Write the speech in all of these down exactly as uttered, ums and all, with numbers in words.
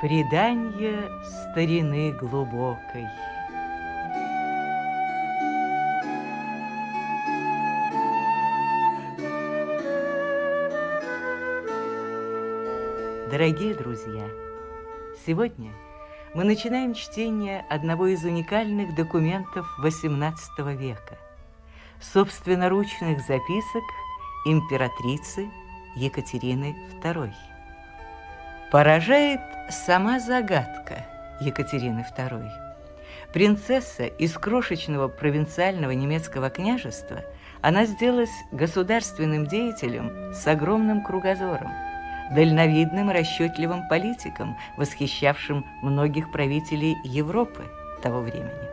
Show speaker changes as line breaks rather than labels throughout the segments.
Преданье старины глубокой. Дорогие друзья, сегодня мы начинаем чтение одного из уникальных документов восемнадцатого века – собственноручных записок императрицы Екатерины второй. Поражает сама загадка Екатерины второй. Принцесса из крошечного провинциального немецкого княжества, она сделалась государственным деятелем с огромным кругозором, дальновидным и расчетливым политиком, восхищавшим многих правителей Европы того времени.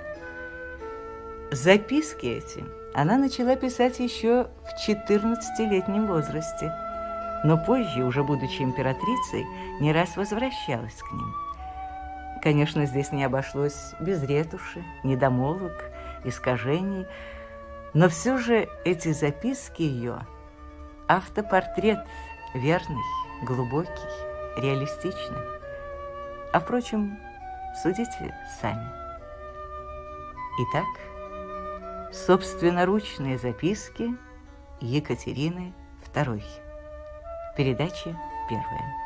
Записки эти она начала писать еще в четырнадцатилетнем возрасте, но позже, уже будучи императрицей, не раз возвращалась к ним. Конечно, здесь не обошлось без ретуши, недомолвок, искажений, но все же эти записки ее – автопортрет верный, глубокий, реалистичный. А, впрочем, судите сами. Итак, собственноручные записки Екатерины второй. Передача первая.